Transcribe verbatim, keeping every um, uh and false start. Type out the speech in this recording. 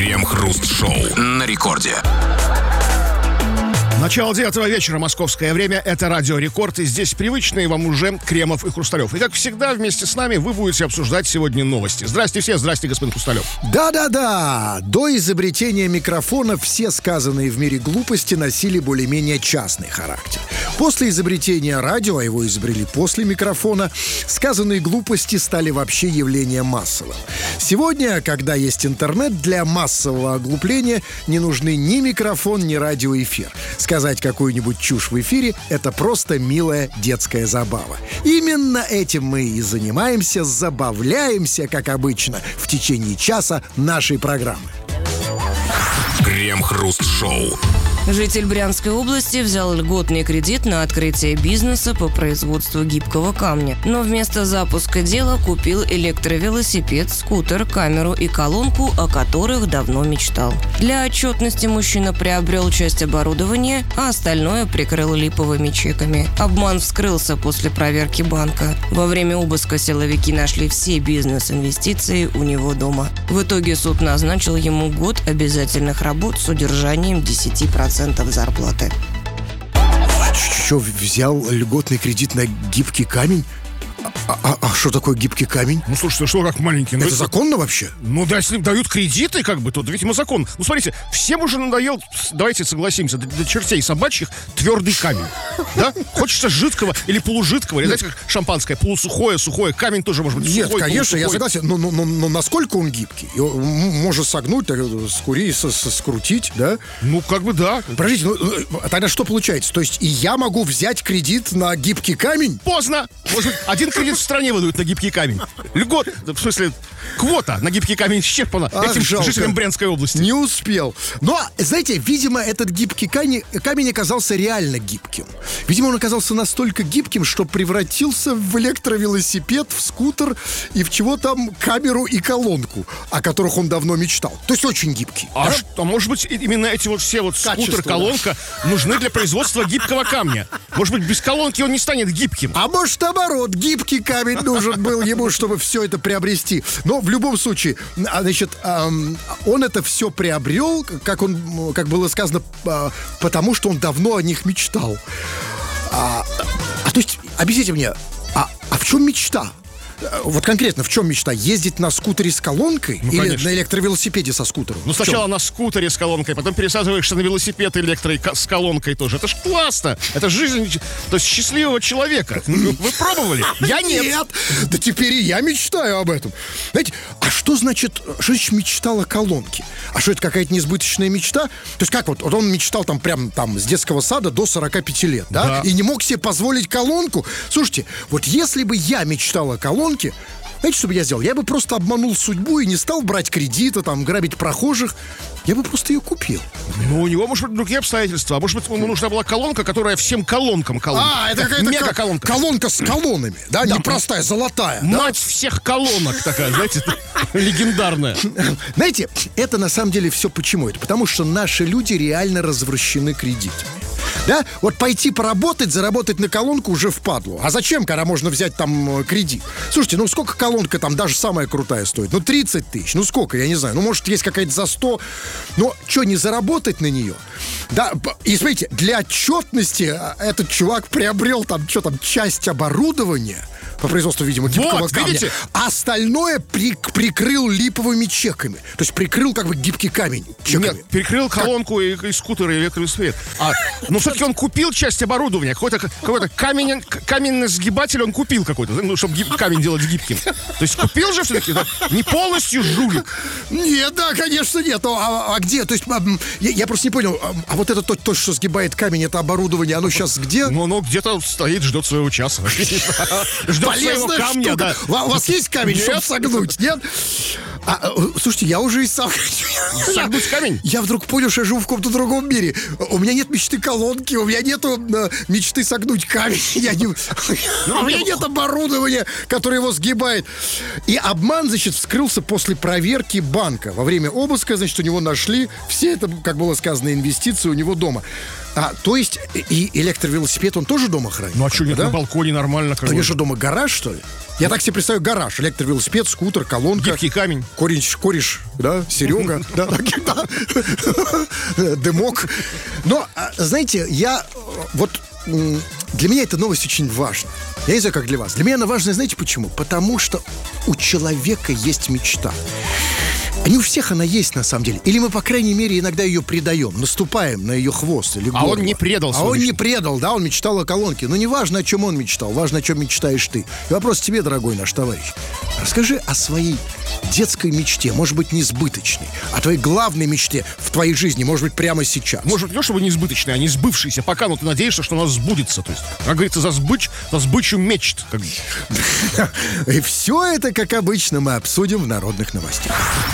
Крем-хруст-шоу на рекорде. Начало девятого вечера, московское время. Это Радио Рекорд. И здесь привычные вам уже Кремов и Хрусталев. И как всегда, вместе с нами вы будете обсуждать сегодня новости. Здрасте все, здрасте, господин Хрусталев. Да-да-да. До изобретения микрофона все сказанные в мире глупости носили более-менее частный характер. После изобретения радио, а его изобрели после микрофона, сказанные глупости стали вообще явлением массовым. Сегодня, когда есть интернет, для массового оглупления не нужны ни микрофон, ни радиоэфир. Сказать какую-нибудь чушь в эфире — это просто милая детская забава. Именно этим мы и занимаемся, забавляемся, как обычно, в течение часа нашей программы. Крем-хруст-шоу. Житель Брянской области взял льготный кредит на открытие бизнеса по производству гибкого камня. Но вместо запуска дела купил электровелосипед, скутер, камеру и колонку, о которых давно мечтал. Для отчетности мужчина приобрел часть оборудования, а остальное прикрыл липовыми чеками. Обман вскрылся после проверки банка. Во время обыска силовики нашли все бизнес-инвестиции у него дома. В итоге суд назначил ему год обязательных работ с удержанием десять процентов зарплаты. Что, взял льготный кредит на гибкий камень? А, а, а что такое гибкий камень? Ну, слушайте, что как маленький? Ну, это, это законно вообще? Ну, да, если дают кредиты, как бы, то, видимо, закон. Ну, смотрите, всем уже надоел, давайте согласимся, до, до чертей собачьих твердый камень. Да? Хочется жидкого или полужидкого, или, знаете, как шампанское, полусухое, сухое. Камень тоже может быть Нет, сухой, конечно, полусухой. я согласен, но, но, но, но насколько он гибкий? Его можно согнуть, скурить, скрутить, да? Ну, как бы да. Подождите, ну, тогда что получается? То есть и я могу взять кредит на гибкий камень? Поздно. Может быть, один кредит в стране выдают на гибкий камень. Льгот, в смысле, квота на гибкий камень исчерпана этим жалко. жителям Брянской области. Не успел. Но, знаете, видимо, этот гибкий камень, камень оказался реально гибким. Видимо, он оказался настолько гибким, что превратился в электровелосипед, в скутер и в чего там камеру и колонку, о которых он давно мечтал. То есть очень гибкий. А да? что, может быть, именно эти вот все вот Качество, скутер, колонка да. нужны для производства гибкого камня. Может быть, без колонки он не станет гибким. А может, наоборот, гибкий камень нужен был ему, чтобы все это приобрести. Но в любом случае, значит, он это все приобрел, как он, как было сказано, потому что он давно о них мечтал. А, а то есть, объясните мне, а, а в чем мечта? Вот конкретно, в чем мечта? Ездить на скутере с колонкой? Ну, или конечно. на электровелосипеде со скутером? Ну, сначала на скутере с колонкой, потом пересаживаешься на велосипед электро с колонкой тоже. Это ж классно! Это жизнь, то есть счастливого человека. Вы пробовали? Я нет. Нет! Да теперь и я мечтаю об этом. Знаете, а что значит, что значит мечтал о колонке? А что, это какая-то неизбыточная мечта? То есть как вот, вот он мечтал там прям там с детского сада до сорока пяти лет, да? Да. И не мог себе позволить колонку? Слушайте, вот если бы я мечтал о колонке, знаете, что бы я сделал? Я бы просто обманул судьбу и не стал брать кредиты, там, грабить прохожих. Я бы просто ее купил. Ну, у него, может быть, другие обстоятельства. А может быть, ему нужна была колонка, которая всем колонкам колонка. А, это какая-то мега-колонка. Колонка с колоннами, да? Да. Не простая, золотая. да? Мать всех колонок такая, знаете, легендарная. Знаете, это на самом деле все почему? Это потому что наши люди реально развращены кредитами. Да? Вот пойти поработать, заработать на колонку уже впадлу. А зачем, когда можно взять там кредит? Слушайте, ну сколько колонка там даже самая крутая стоит? Ну тридцать тысяч, ну сколько, я не знаю. Ну может есть какая-то за сто. Но что, не заработать на нее? Да, и смотрите, для отчетности этот чувак приобрел там, что там, часть оборудования по производству, видимо, гибкого Вот, камня. видите? А остальное при, прикрыл липовыми чеками. То есть прикрыл как бы гибкий камень чеками. Нет, перекрыл колонку и, и скутер, и электровелосипед. А, но все-таки он купил часть оборудования. Какой-то, какой-то камень, каменный сгибатель он купил какой-то, ну, чтобы гиб, камень делать гибким. То есть купил же все-таки, да? Не полностью жулик. Нет, да, конечно, нет. Ну, а, а где? То есть а, я, я просто не понял. А, а вот это то, то, что сгибает камень, это оборудование, оно сейчас где? Ну, оно где-то стоит, ждет своего часа. Ждет своего Полезная камня, штука. да. У вас есть камень, Нет. чтобы согнуть? Нет? А, слушайте, я уже и сам Согнуть камень? Я вдруг понял, что я живу в каком-то другом мире. У меня нет мечты колонки, у меня нету э, мечты согнуть камень. Я не... У меня нет оборудования, которое его сгибает. И обман, значит, вскрылся после проверки банка. Во время обыска, значит, у него нашли все это, как было сказано, инвестиции у него дома. А, то есть и электровелосипед он тоже дома хранит? Ну а что, нет, да? на балконе нормально? У него что, дома гараж, что ли? Я так себе представляю гараж. Электровелосипед, скутер, колонка. Гибкий камень. Кореш, кореш, да, Серега, да, дымок. Но, знаете, я вот... Для меня эта новость очень важна. Я не знаю, как для вас. Для меня она важна, знаете почему? Потому что у человека есть мечта. А не у всех она есть, на самом деле. Или мы, по крайней мере, иногда ее предаем, наступаем на ее хвост или горло. А он не предал А свою он мечту. не предал, да, он мечтал о колонке. Но не важно, о чем он мечтал, важно, о чем мечтаешь ты. И вопрос тебе, дорогой наш товарищ. Расскажи о своей детской мечте, может быть, несбыточной, о твоей главной мечте в твоей жизни, может быть, прямо сейчас. Может, не то, чтобы не избыточный, а не сбывшийся. Пока, но ты надеешься, что она сбудется. То есть, как говорится, за сбыч, за сбычу мечт. Как... И все это, как обычно, мы обсудим в народных новостях.